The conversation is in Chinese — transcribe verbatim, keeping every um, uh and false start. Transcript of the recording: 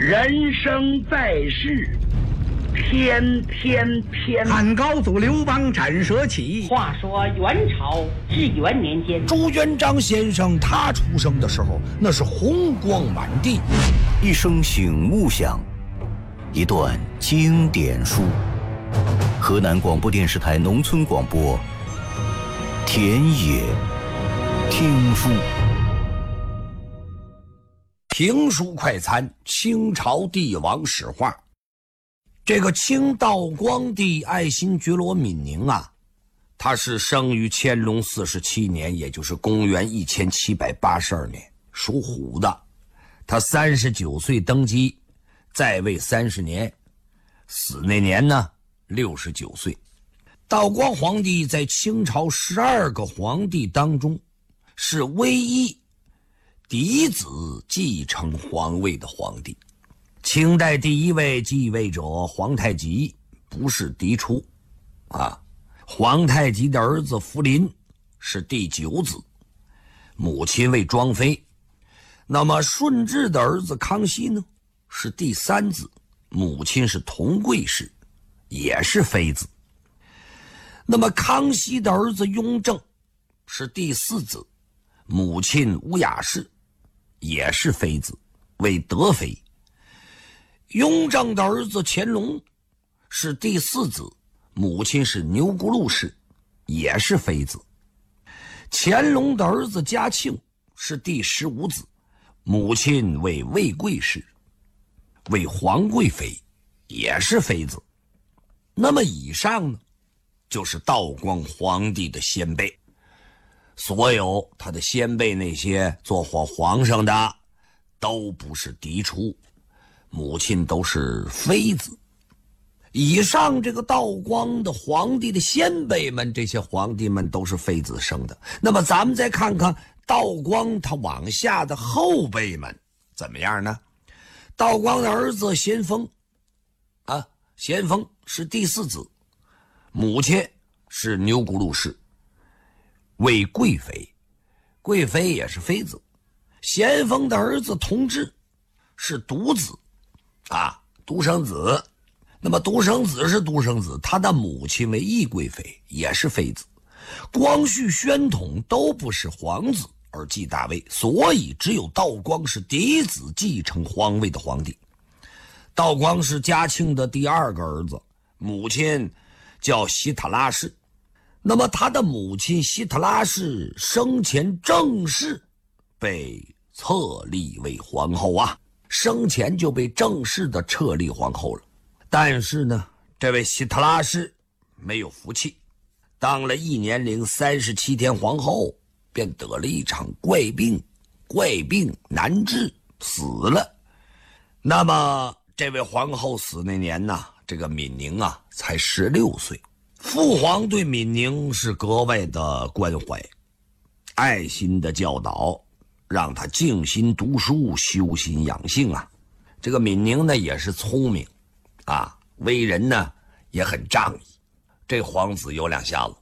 人生在世，天天天。 汉高祖刘邦斩蛇起。 话说元朝至元年间， 朱元璋先生他出生的时候，那是红光满地。 一声醒目响，一段经典书。河南广播电视台农村广播，田野听书。 评书快餐：清朝帝王史话。这个清道光帝爱新觉罗敏宁啊，他是生于乾隆四十七年，也就是公元一千七百八十二年，属虎的。他三十九岁登基，在位三十年，死那年呢六十九岁。道光皇帝在清朝十二个皇帝当中，是唯一嫡子继承皇位的皇帝。清代第一位继位者皇太极不是嫡出啊，皇太极的儿子福临是第九子，母亲为庄妃。那么顺治的儿子康熙呢，是第三子，母亲是佟贵氏，也是妃子。那么康熙的儿子雍正是第四子，母亲吴雅氏，也是妃子，为德妃。雍正的儿子乾隆是第四子，母亲是钮钴禄氏，也是妃子。乾隆的儿子嘉庆是第十五子，母亲为魏贵氏，为皇贵妃，也是妃子。那么以上呢，就是道光皇帝的先辈。所有他的先辈那些做过皇上的都不是嫡出，母亲都是妃子。以上这个道光的皇帝的先辈们，这些皇帝们都是妃子生的。那么咱们再看看道光他往下的后辈们怎么样呢？道光的儿子咸丰啊，咸丰是第四子，母亲是钮钴禄氏，为贵妃，贵妃也是妃子。咸丰的儿子同治是独子啊，独生子。那么独生子是独生子，他的母亲为懿贵妃，也是妃子。光绪、宣统都不是皇子而继大位，所以只有道光是嫡子继承皇位的皇帝。道光是嘉庆的第二个儿子，母亲叫希特拉氏。那么他的母亲希特拉氏生前正式被册立为皇后啊，生前就被正式的册立皇后了。但是呢，这位希特拉氏没有福气，当了一年零三十七天皇后，便得了一场怪病，怪病难治，死了。那么这位皇后死那年呢，这个敏宁啊才十六岁。父皇对敏宁是格外的关怀，爱心的教导，让他静心读书，修心养性啊。这个敏宁呢也是聪明啊，为人呢也很仗义。这皇子有两下子，